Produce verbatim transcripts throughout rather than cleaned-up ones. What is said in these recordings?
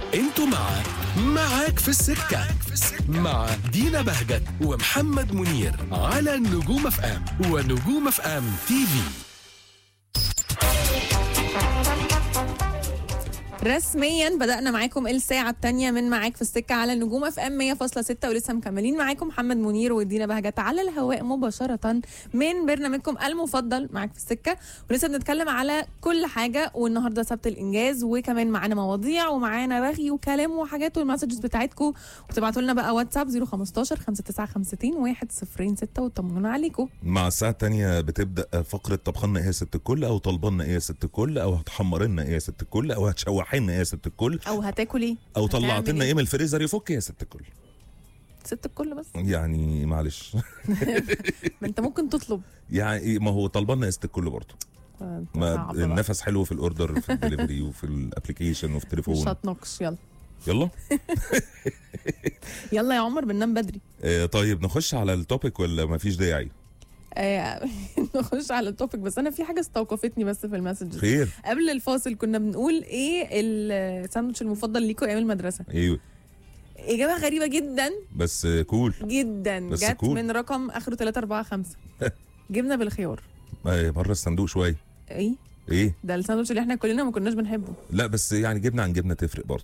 انتوا مع معاك في السكة مع دينا بهجت ومحمد منير على نجوم اف ام ونجوم اف ام تي في. رسميا بدأنا معاكم الساعة الثانية من معاك في السكة على النجوم اف ام مية فاصلة ستة، ولسه مكملين معاكم محمد منير ودينا بهجت على الهواء مباشرة من برنامجكم المفضل معاك في السكة، ولسه بنتكلم على كل حاجة. والنهاردة سبت الإنجاز، وكمان معانا مواضيع ومعانا رغي وكلام وحاجات والمسجز بتاعتكم، وتبعتوا لنا بقى واتساب صفر خمستاشر خمسة تسعة خمسين واحد صفر ستة وطمنونا عليكم. مع الساعة الثانية بتبدأ فقرة طبخنا ايه يا ست الكل، او طلبنا ايه يا ست الكل، او هتحمر لنا ايه يا ست الكل، او هتشوح لنا ايه يا ست الكل، او هتاكل ايه، او طلعت لنا إيه؟ ايه من الفريزر يفك يا ست الكل. ست الكل بس يعني معلش ما انت ممكن تطلب، يعني ما هو طلبنا يا ست الكل برضه. ما النفس حلو في الاوردر، في الدليفري وفي الابلكيشن وفي التليفون. مش هتناقش. يلا يلا يلا يا عمر بننام بدري. آه طيب نخش على التوبيك ولا ما فيش داعي؟ آه نخش على التوبيك، بس انا في حاجه استوقفتني بس في المسج. خير. قبل الفاصل كنا بنقول ايه الساندوتش المفضل ليكم ايام المدرسه. ايوه اجابه غريبه جدا بس كول جدا، بس جت كول. من رقم اخره ثلاثة أربعة خمسة. جبنه بالخيار. بره الصندوق شويه. ايه ايه ده الساندوتش اللي احنا كلنا ما كناش بنحبه. لا بس يعني جبنه عن جبنه تفرق برضه.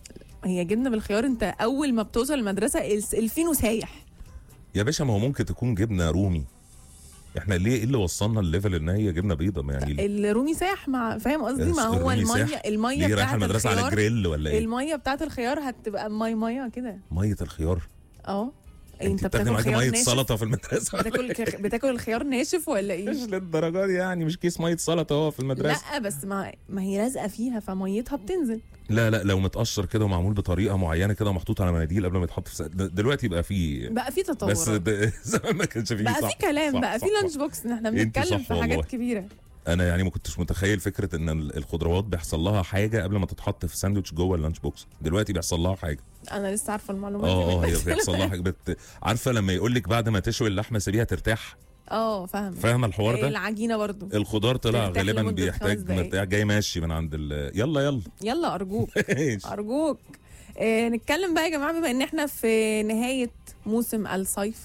هي جبنه بالخيار، انت اول ما بتوصل المدرسه الفينو سايح يا باشا. ما هو ممكن تكون جبنه رومي. احنا ليه ايه اللي وصلنا الليفل ان هي جبنه بيضه؟ ما يعني الرومي ساح، مع فاهم قصدي؟ ما هو الميه الميه بتاعت رايح المدرسه على الجريل ولا ايه؟ الميه بتاعت الخيار هتبقى مي ميه كده. ميه الخيار اه انت بتاكل خيار ميه سلطه في المدرسه؟ بتاكل بتاكل الخيار ناشف ولا ايه؟ مش للدرجه دي يعني، مش كيس ميه سلطه هو في المدرسه. لا بس ما ما هي لازقه فيها فميتها بتنزل. لا لا لو متقشر كده ومعمول بطريقه معينه كده ومحطوط على مناديل قبل ما يتحط في دلوقتي بقى في بقى في تطور، بس زمان ما كانش فيه. بقى في كلام، صح بقى في لانش بوكس، احنا بنتكلم في حاجات والله. كبيره. انا يعني ما كنتش متخيل فكره ان الخضروات بيحصل لها حاجه قبل ما تتحط في ساندوتش جوه اللانش بوكس. دلوقتي بيحصل لها حاجه. انا لسه عارفه المعلومات دي. اه اه هي بيحصل لها حاجه بت... عارفه لما يقول لك بعد ما تشوي اللحمه سيبيها ترتاح. اه فاهمه فاهمه الحوار ده. العجينه برضو الخضار طلع غالبا بيحتاج مرتاح جاي ماشي من عند ال... يلا يلا يلا ارجوك ارجوك. آه نتكلم بقى يا جماعه، بما ان احنا في نهايه موسم الصيف.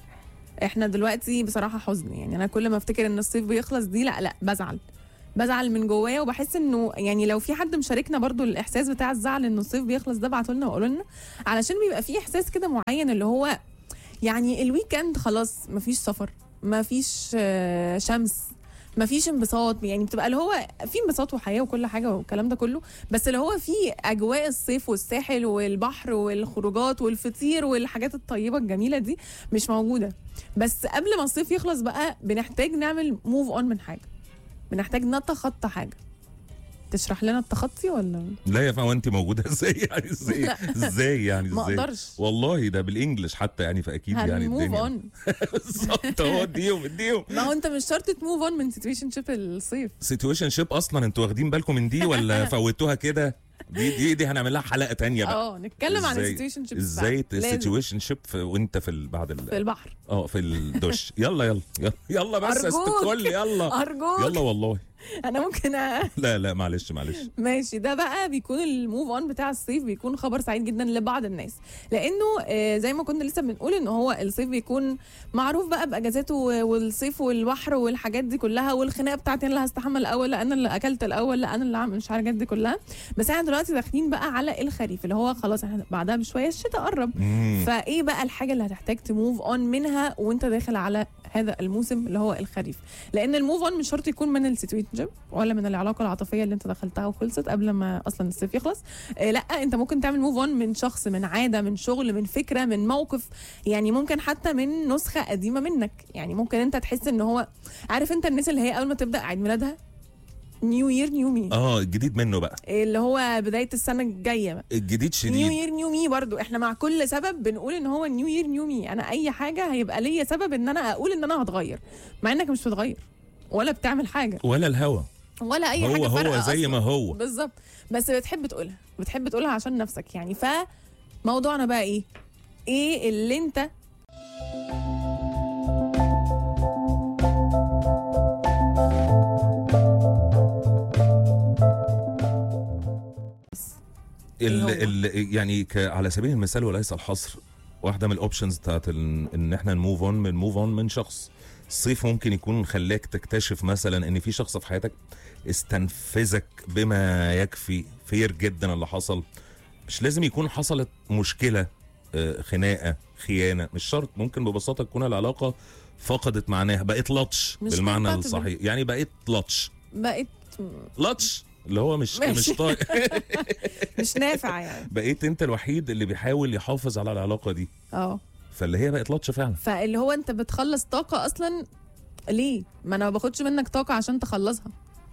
احنا دلوقتي بصراحه حزن، يعني انا كل ما افتكر ان الصيف بيخلص دي لا لا بزعل بزعل من جوايا، وبحس انه يعني لو في حد مشاركنا برضو الاحساس بتاع الزعل انه الصيف بيخلص ده ابعتوا لنا وقولوا لنا، علشان بيبقى في احساس كده معين اللي هو يعني الويكند خلاص مفيش سفر، مفيش شمس، مفيش انبساط، يعني بتبقى اللي هو في انبساط وحياه وكل حاجه والكلام ده كله، بس اللي هو في اجواء الصيف والساحل والبحر والخروجات والفطير والحاجات الطيبه الجميله دي مش موجوده. بس قبل ما الصيف يخلص بقى بنحتاج نعمل موف اون من حاجه، بنحتاج نتخطى حاجه. تشرح لنا التخطي ولا لا يا فندم؟ انت موجوده ازاي يعني؟ ازاي ازاي يعني ازاي؟ ما اقدرش والله ده بالانجلش حتى يعني، فاكيد يعني الدنيا اون بالظبط. هو اديهم اديهم ما هو انت مش شرط تموف اون من سيتويشن شيب الصيف. سيتويشن شيب اصلا انتوا واخدين بالكم من دي ولا فوتوها كده؟ دي دي دي هنعمل لها حلقه تانية بقى. اه نتكلم عن السيتويشن شيب. ازاي السيتويشن شيب وانت في بعد ال... في البحر اه في الدش. يلا يلا يلا, يلا بس استقل يلا ارجوك يلا والله انا ممكن أ... لا لا معلش معلش ماشي. ده بقى بيكون الموف اون بتاع الصيف، بيكون خبر سعيد جدا لبعض الناس، لانه آه زي ما كنا لسه بنقول ان هو الصيف بيكون معروف بقى باجازاته والصيف والبحر والحاجات دي كلها، والخناقه بتاعتي انا اللي هستحمل الاول، لا انا اللي اكلت الاول، لا انا اللي عامل مش الحاجات دي كلها. بس احنا دلوقتي داخلين بقى على الخريف اللي هو خلاص احنا بعدها بشويه الشتاء قرب. فايه بقى الحاجه اللي هتحتاج تموف اون منها وانت داخل على هذا الموسم اللي هو الخريف؟ لان الموف اون مش شرط يكون من السيتويشن ولا من العلاقه العاطفيه اللي انت دخلتها وخلصت قبل ما اصلا الصيف يخلص. آه لا انت ممكن تعمل موف اون من شخص، من عاده، من شغل، من فكره، من موقف، يعني ممكن حتى من نسخه قديمه منك. يعني ممكن انت تحس ان هو عارف انت الناس اللي هي اول ما تبدا عيد ميلادها نيو يير نيو مي، اه الجديد منه بقى اللي هو بدايه السنه الجايه الجديد شديد. نيو يير نيو مي برضو احنا مع كل سبب بنقول ان هو نيو يير نيو مي. انا اي حاجه هيبقى ليا سبب ان انا اقول ان انا هتغير، مع انك مش بتغير ولا بتعمل حاجه ولا الهوا ولا اي هو حاجه هو زي أصلاً. ما هو بالظبط، بس بتحب تقولها بتحب تقولها عشان نفسك يعني. فموضوعنا بقى ايه ايه اللي انت ال ال يعني على سبيل المثال وليس الحصر، واحده من الاوبشنز بتاعت ان احنا نموف اون من موف اون من شخص. الصيف ممكن يكون خلاك تكتشف مثلا ان في شخص في حياتك استنفذك بما يكفي، فير جدا اللي حصل. مش لازم يكون حصلت مشكله، خناقه، خيانه، مش شرط. ممكن ببساطه تكون العلاقه فقدت معناها، بقت لطش بالمعنى الصحيح. يعني بقيت لطش، بقيت لطش اللي هو مش مش طايق مش نافع يعني. بقيت انت الوحيد اللي بيحاول يحافظ على العلاقه دي. اه فاللي هي بقت لطش فعلا. فاللي هو انت بتخلص طاقه اصلا ليه؟ ما انا ما باخدش منك طاقه عشان تخلصها،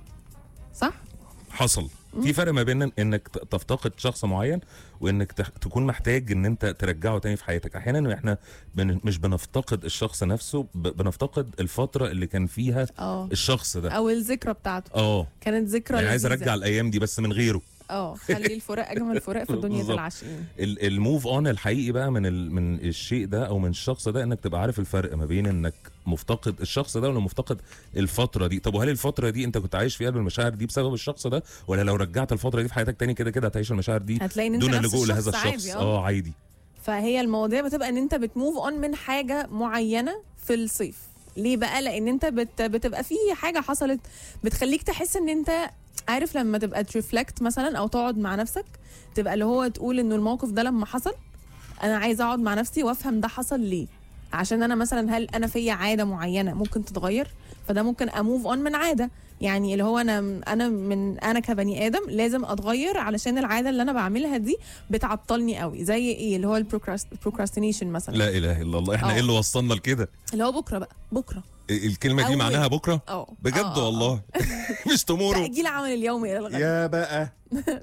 صح؟ حصل في فرق ما بين انك تفتقد شخص معين وانك تكون محتاج ان انت ترجعه تاني في حياتك. احيانا احنا بن مش بنفتقد الشخص نفسه، بنفتقد الفتره اللي كان فيها أوه. الشخص ده او الذكرى بتاعته. اه كانت ذكرى يعني عايز ارجع الايام دي بس من غيره. اه خلي الفراق اجمل فراق في دنيا العاشقين. الموف اون الحقيقي بقى من من الشيء ده او من الشخص ده، انك تبقى عارف الفرق ما بين انك مفتقد الشخص ده ولا مفتقد الفتره دي. طب وهل الفتره دي انت كنت عايش فيها بالمشاعر دي بسبب الشخص ده، ولا لو رجعت الفتره دي في حياتك تاني كده كده هتعيش المشاعر دي دون اللجوء لهذا الشخص؟ اه عادي. فهي المواضيع بتبقى ان انت بتموف اون من حاجه معينه في الصيف. ليه بقى؟ لان انت بت بتبقى في حاجه حصلت بتخليك تحس ان انت عارف لما تبقى تريفلكت مثلا او تقعد مع نفسك، تبقى اللي هو تقول انه الموقف ده لما حصل انا عايزه اقعد مع نفسي وافهم ده حصل ليه. عشان انا مثلا هل انا في عاده معينه ممكن تتغير، فده ممكن اموف اون من عاده. يعني اللي هو انا انا من انا كبني ادم لازم اتغير علشان العاده اللي انا بعملها دي بتعطلني قوي. زي ايه؟ اللي هو البروكراستينيشن مثلا. لا اله الا الله، احنا أوه. ايه اللي وصلنا لكده؟ اللي هو بكره بقى، بكره الكلمه دي معناها بكره. اه بجد أوه. والله مش تمورو. تاجيل عمل اليومي الى الغد يا بقى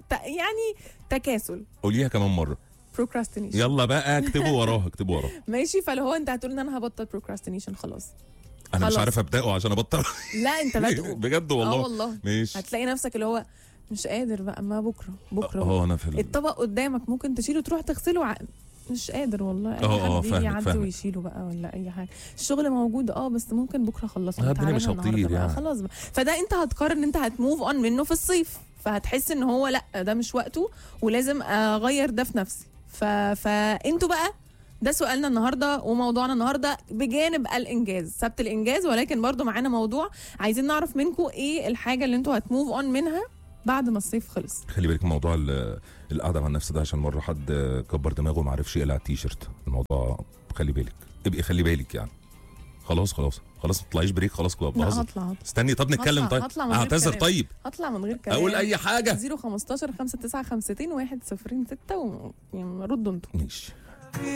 يعني تكاسل. قوليها كمان مره. بروكراستينيشن. يلا بقى اكتبوا وراها، اكتبوا وراها. ماشي. فاللي هو انت هتقول ان انا هبطل بروكراستينيشن خلاص. انا خلاص. مش عارف ابداه عشان ابطل. لا انت بادئه بجد والله. اه والله ماشي. هتلاقي نفسك اللي هو مش قادر بقى، ما بكره بكره اه انا في الطبق قدامك ممكن تشيله تروح تغسله ع... مش قادر والله. اي اه حد يعدي ويشيله بقى ولا اي حاجه. الشغل موجود اه بس ممكن بكره اخلصه. الدنيا مش هتطير يعني. خلاص بقى. فده انت هتقرر ان انت هتموف اون منه في الصيف، فهتحس ان هو لا ده مش وقته ولازم اغير ده في نفسي. ف... فانتوا بقى ده سؤالنا النهارده وموضوعنا النهارده بجانب الانجاز، سبت الانجاز، ولكن برضو معانا موضوع عايزين نعرف منكم ايه الحاجه اللي انتوا هتموف اون منها بعد ما الصيف خلص. خلي بالك موضوع القعده مع النفس ده، عشان مره حد كبر دماغه وما عرفش يقلع التيشيرت. الموضوع خلي بالك، ابقي خلي بالك يعني. خلاص خلاص خلاص ما تطلعيش بريك خلاص كده بهزر. هطلع استني طب نتكلم. طيب اعتذر. طيب هطلع من غير كلام. اقول اي حاجه. صفر خمستاشر خمسة تسعة خمسة واحد صفر ستة و... يعني ردوا انتوا. ماشي.